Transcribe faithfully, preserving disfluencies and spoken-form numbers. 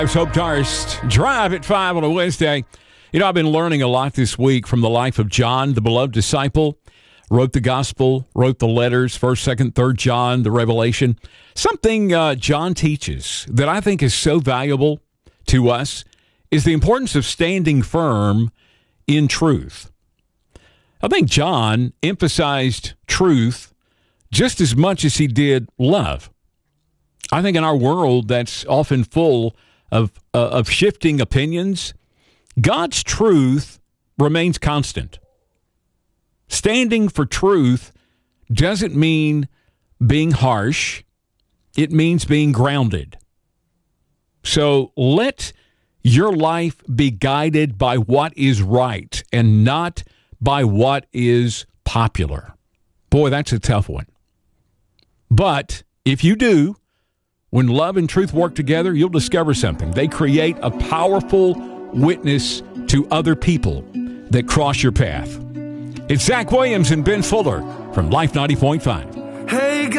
It's Hope Darst Drive at five on a Wednesday. You know, I've been learning a lot this week from the life of John, the beloved disciple. Wrote the gospel, wrote the letters, first, second, third John, the Revelation. Something uh, John teaches that I think is so valuable to us is the importance of standing firm in truth. I think John emphasized truth just as much as he did love. I think in our world that's often full of uh, of shifting opinions, God's truth remains constant. Standing for truth doesn't mean being harsh. It means being grounded. So let your life be guided by what is right and not by what is popular. Boy, that's a tough one. But if you do, when love and truth work together, you'll discover something. They create a powerful witness to other people that cross your path. It's Zach Williams and Ben Fuller from Life ninety point five. Hey,